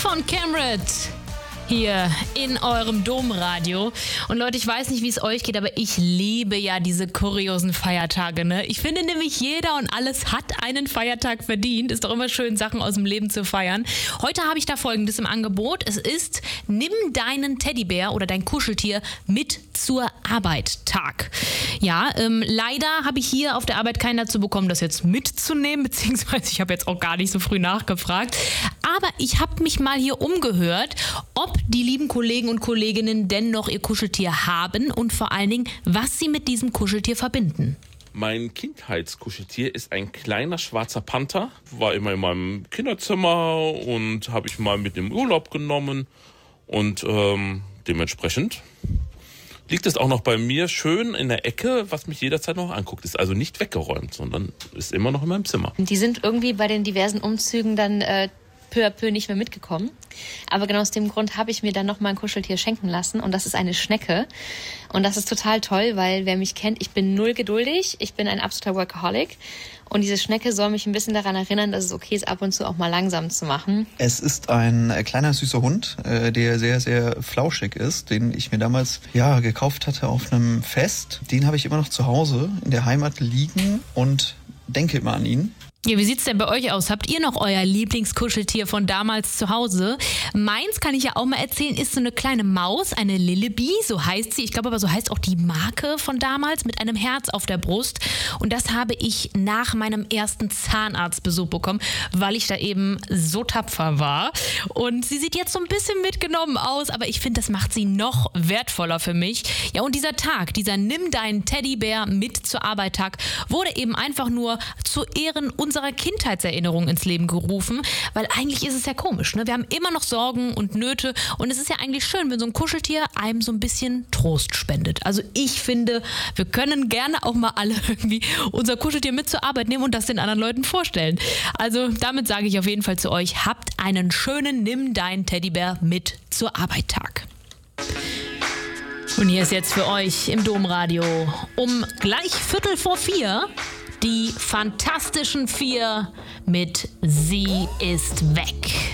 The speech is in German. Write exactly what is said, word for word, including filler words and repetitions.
von Camrad hier in eurem Domradio. Und Leute, ich weiß nicht, wie es euch geht, aber ich liebe ja diese kuriosen Feiertage, ne? Ich finde nämlich, jeder und alles hat einen Feiertag verdient. Ist doch immer schön, Sachen aus dem Leben zu feiern. Heute habe ich da Folgendes im Angebot. Es ist, nimm deinen Teddybär oder dein Kuscheltier mit zur Arbeit Tag. Ja, ähm, leider habe ich hier auf der Arbeit keinen dazu bekommen, das jetzt mitzunehmen, beziehungsweise ich habe jetzt auch gar nicht so früh nachgefragt. Aber ich habe mich mal hier umgehört, ob die lieben Kollegen und Kolleginnen denn noch ihr Kuscheltier haben und vor allen Dingen, was sie mit diesem Kuscheltier verbinden. Mein Kindheitskuscheltier ist ein kleiner schwarzer Panther. War immer in meinem Kinderzimmer und habe ich mal mit im Urlaub genommen. Und ähm, dementsprechend liegt es auch noch bei mir schön in der Ecke, was mich jederzeit noch anguckt. Ist also nicht weggeräumt, sondern ist immer noch in meinem Zimmer. Die sind irgendwie bei den diversen Umzügen dann äh, peu à peu nicht mehr mitgekommen. Aber genau aus dem Grund habe ich mir dann noch mal ein Kuscheltier schenken lassen. Und das ist eine Schnecke. Und das ist total toll, weil wer mich kennt, ich bin null geduldig. Ich bin ein absoluter Workaholic. Und diese Schnecke soll mich ein bisschen daran erinnern, dass es okay ist, ab und zu auch mal langsam zu machen. Es ist ein kleiner, süßer Hund, äh, der sehr, sehr flauschig ist, den ich mir damals ja gekauft hatte auf einem Fest. Den habe ich immer noch zu Hause in der Heimat liegen und denke immer an ihn. Ja, wie sieht's denn bei euch aus? Habt ihr noch euer Lieblingskuscheltier von damals zu Hause? Meins, kann ich ja auch mal erzählen, ist so eine kleine Maus, eine Lillibee, so heißt sie. Ich glaube aber, so heißt auch die Marke von damals, mit einem Herz auf der Brust. Und das habe ich nach meinem ersten Zahnarztbesuch bekommen, weil ich da eben so tapfer war. Und sie sieht jetzt so ein bisschen mitgenommen aus, aber ich finde, das macht sie noch wertvoller für mich. Ja, und dieser Tag, dieser Nimm deinen Teddybär mit zur Arbeit Tag, wurde eben einfach nur zu Ehren unserer Kindheitserinnerung ins Leben gerufen, weil eigentlich ist es ja komisch, ne? Wir haben immer noch Sorgen und Nöte und es ist ja eigentlich schön, wenn so ein Kuscheltier einem so ein bisschen Trost spendet. Also ich finde, wir können gerne auch mal alle irgendwie unser Kuscheltier mit zur Arbeit nehmen und das den anderen Leuten vorstellen. Also damit sage ich auf jeden Fall zu euch, habt einen schönen Nimm deinen Teddybär mit zur Arbeit Tag. Und hier ist jetzt für euch im Domradio um gleich Viertel vor vier die Fantastischen Vier mit Sie ist weg.